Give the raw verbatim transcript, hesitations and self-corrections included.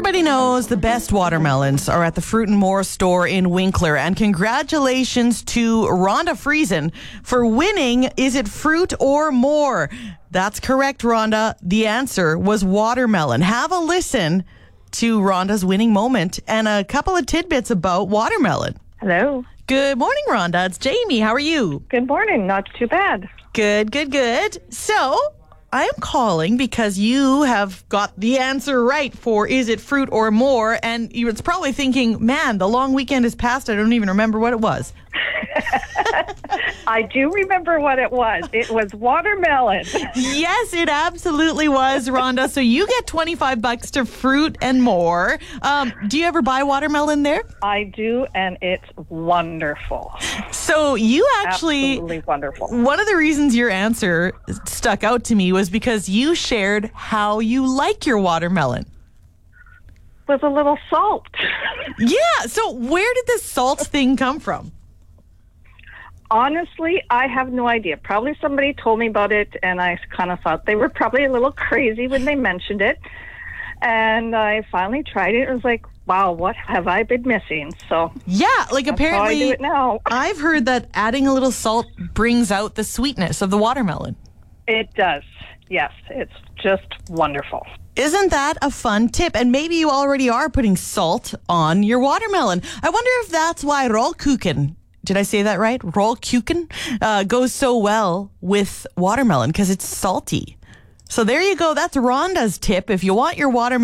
Everybody knows the best watermelons are at the Fruit and More store in Winkler. And congratulations to Rhonda Friesen for winning Is It Fruit or More? That's correct, Rhonda. The answer was watermelon. Have a listen to Rhonda's winning moment and a couple of tidbits about watermelon. Hello. Good morning, Rhonda. It's Jamie. How are you? Good morning. Not too bad. Good, good, good. So I am calling because you have got the answer right for Is It Fruit or More? And you're probably thinking, man, the long weekend has passed. I don't even remember what it was. I do remember what it was. It was watermelon. Yes, it absolutely was, Rhonda. So you get twenty-five bucks to Fruit and More. Um, do you ever buy watermelon there? I do, and it's wonderful. So you actually... Absolutely wonderful. One of the reasons your answer stuck out to me was because you shared how you like your watermelon. With a little salt. Yeah, so where did this salt thing come from? Honestly, I have no idea. Probably somebody told me about it, and I kind of thought they were probably a little crazy when they mentioned it. And I finally tried it. It was like, wow, what have I been missing? So yeah, like that's apparently how I do it now. I've heard that adding a little salt brings out the sweetness of the watermelon. It does. Yes, it's just wonderful. Isn't that a fun tip? And maybe you already are putting salt on your watermelon. I wonder if that's why Rollkuchen, did I say that right? Rollkuchen uh, goes so well with watermelon because it's salty. So there you go. That's Rhonda's tip. If you want your watermelon